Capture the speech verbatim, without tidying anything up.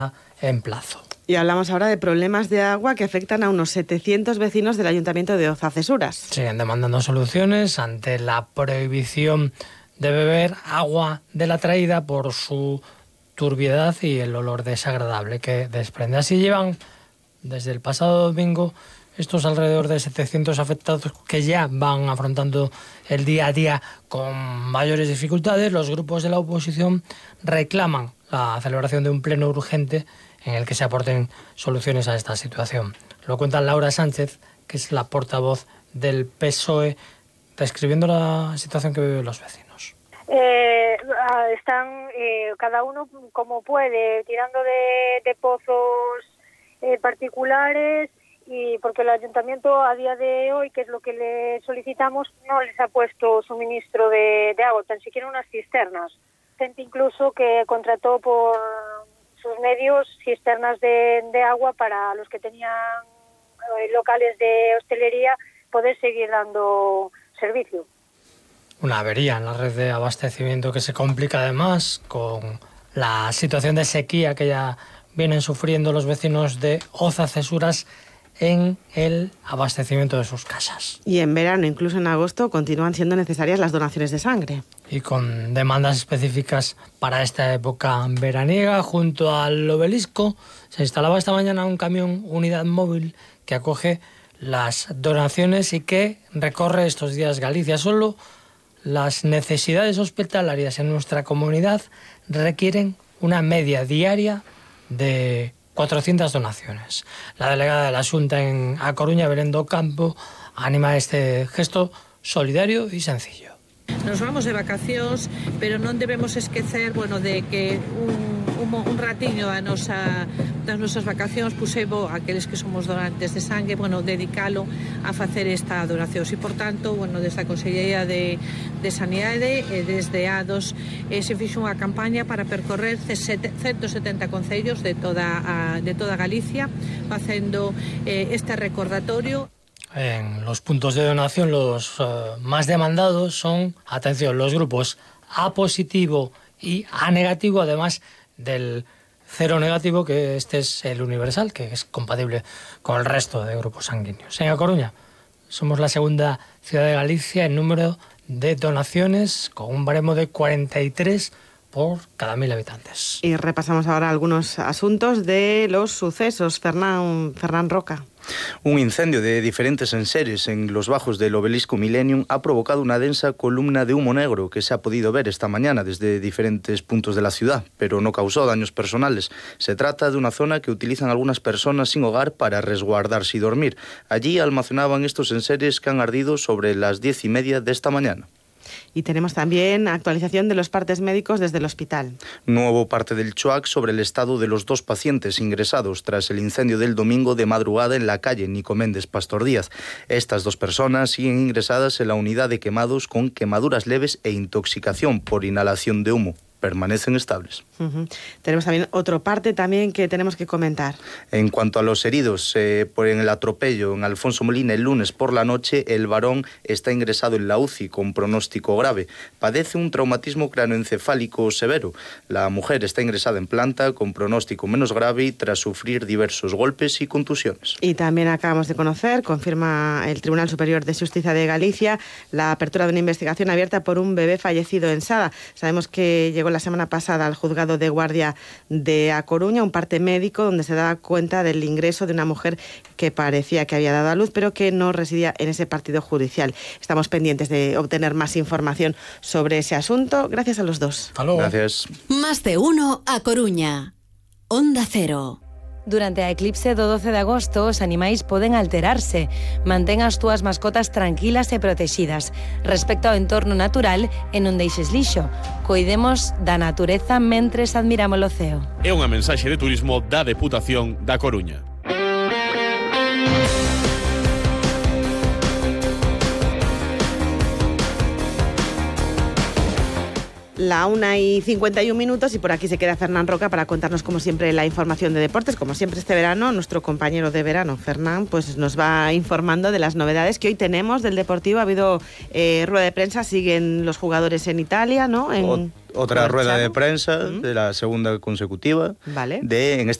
en plazo. Y hablamos ahora de problemas de agua que afectan a unos setecientos vecinos del Ayuntamiento de Oza-Cesuras. Siguen demandando soluciones ante la prohibición de beber agua de la traída por su turbiedad y el olor desagradable que desprende. Así llevan desde el pasado domingo estos alrededor de setecientos afectados que ya van afrontando el día a día con mayores dificultades. Los grupos de la oposición reclaman la celebración de un pleno urgente en el que se aporten soluciones a esta situación. Lo cuenta Laura Sánchez, que es la portavoz del P S O E, describiendo la situación que viven los vecinos. Eh, están eh, cada uno como puede, tirando de, de pozos eh, particulares, y porque el ayuntamiento a día de hoy, que es lo que le solicitamos, no les ha puesto suministro de, de agua, tan siquiera unas cisternas. Gente incluso que contrató por sus medios cisternas de, de agua para los que tenían eh, locales de hostelería poder seguir dando servicio. Una avería en la red de abastecimiento que se complica además con la situación de sequía que ya vienen sufriendo los vecinos de Oza-Cesuras en el abastecimiento de sus casas. Y en verano, incluso en agosto, continúan siendo necesarias las donaciones de sangre. Y con demandas específicas para esta época veraniega, junto al obelisco se instalaba esta mañana un camión unidad móvil que acoge las donaciones y que recorre estos días Galicia. Solo las necesidades hospitalarias en nuestra comunidad requieren una media diaria de cuatrocientas donaciones. La delegada de la Xunta en A Coruña, Belén do Campo, anima este gesto solidario y sencillo. Nos vamos de vacacións, pero non debemos esquecer, bueno, de que un, un, un ratiño a nosa, das nosas vacacións pusebo aqueles que somos donantes de sangue, bueno, dedicalo a facer esta donación. E, por tanto, bueno, desde a Consellería de, de Sanidade e desde A dos eh, se fixo unha campaña para percorrer ciento setenta concellos de toda, a, de toda Galicia, facendo eh, este recordatorio. En los puntos de donación los uh, más demandados son, atención, los grupos A positivo y A negativo, además del cero negativo, que este es el universal, que es compatible con el resto de grupos sanguíneos. En A Coruña somos la segunda ciudad de Galicia en número de donaciones, con un baremo de cuarenta y tres por cada mil habitantes. Y repasamos ahora algunos asuntos de los sucesos. Fernán, Fernán Roca. Un incendio de diferentes enseres en los bajos del obelisco Millennium ha provocado una densa columna de humo negro que se ha podido ver esta mañana desde diferentes puntos de la ciudad, pero no causó daños personales. Se trata de una zona que utilizan algunas personas sin hogar para resguardarse y dormir. Allí almacenaban estos enseres que han ardido sobre las diez y media de esta mañana. Y tenemos también actualización de los partes médicos desde el hospital. No hubo parte del C H O A C sobre el estado de los dos pacientes ingresados tras el incendio del domingo de madrugada en la calle Nico Méndez Pastor Díaz. Estas dos personas siguen ingresadas en la unidad de quemados con quemaduras leves e intoxicación por inhalación de humo. Permanecen estables. Uh-huh. Tenemos también otro parte también que tenemos que comentar. En cuanto a los heridos eh, por en el atropello en Alfonso Molina el lunes por la noche, el varón está ingresado en la U C I con pronóstico grave. Padece un traumatismo craneoencefálico severo. La mujer está ingresada en planta con pronóstico menos grave tras sufrir diversos golpes y contusiones. Y también acabamos de conocer, confirma el Tribunal Superior de Justicia de Galicia, la apertura de una investigación abierta por un bebé fallecido en Sada. Sabemos que llegó la semana pasada al juzgado de guardia de A Coruña un parte médico donde se daba cuenta del ingreso de una mujer que parecía que había dado a luz pero que no residía en ese partido judicial. Estamos pendientes de obtener más información sobre ese asunto. Gracias a los dos. Hasta luego. Gracias. Más de uno A Coruña. Onda Cero. Durante a eclipse do doce de agosto, os animais poden alterarse. Mantén as túas mascotas tranquilas e protexidas. Respecto ao entorno natural e non deixes lixo. Coidemos da natureza mentres admiramos o ceo. É unha mensaxe de turismo da Deputación da Coruña. La una y cincuenta y un minutos y por aquí se queda Fernán Roca para contarnos como siempre la información de deportes. Como siempre este verano, nuestro compañero de verano, Fernán, pues nos va informando de las novedades que hoy tenemos del Deportivo. Ha habido eh, rueda de prensa, siguen los jugadores en Italia, ¿no? En... O, otra rueda de prensa ¿Mm? de la segunda consecutiva, vale. de, en este